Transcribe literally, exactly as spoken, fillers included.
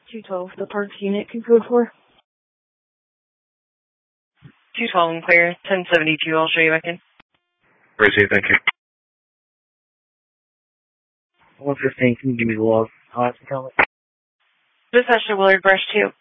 two twelve, the parts unit can code for. two twelve and clear. ten seventy-two, I'll show you back in. Appreciate it, thank you. one fifteen, can you give me the log? Alright, comment. Dispatch to Willard Brush two.